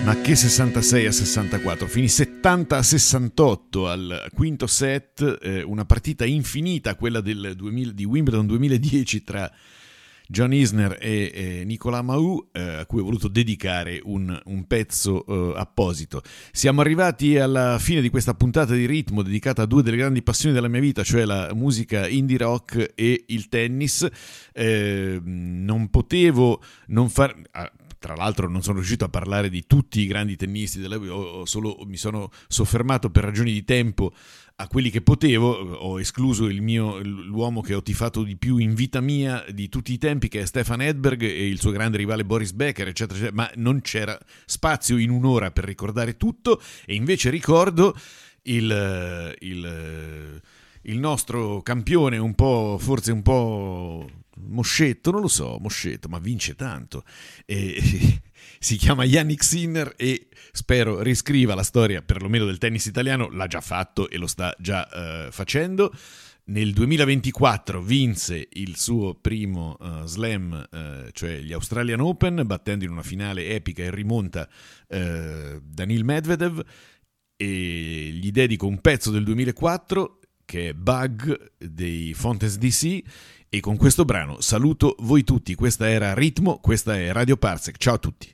Ma che 66 a 64, fini 70 a 68 al quinto set, una partita infinita, quella di Wimbledon 2010 tra John Isner e Nicolas Mahut, a cui ho voluto dedicare un pezzo apposito. Siamo arrivati alla fine di questa puntata di Ritmo dedicata a due delle grandi passioni della mia vita, cioè la musica indie rock e il tennis. Non potevo non far... Tra l'altro non sono riuscito a parlare di tutti i grandi tennisti mi sono soffermato per ragioni di tempo a quelli che potevo. Ho escluso l'uomo che ho tifato di più in vita mia di tutti i tempi, che è Stefan Edberg, e il suo grande rivale Boris Becker, eccetera, eccetera, ma non c'era spazio in un'ora per ricordare tutto, e invece ricordo il nostro campione forse un po' moscetto, non lo so, ma vince tanto, si chiama Jannik Sinner e spero riscriva la storia perlomeno del tennis italiano. L'ha già fatto e lo sta già facendo. Nel 2024 vinse il suo primo slam, cioè gli Australian Open, battendo in una finale epica in rimonta Daniil Medvedev, e gli dedico un pezzo del 2004 che è Bug dei Fontaines DC, e con questo brano saluto voi tutti. Questa era Ritmo, questa è Radio Parsec. Ciao a tutti.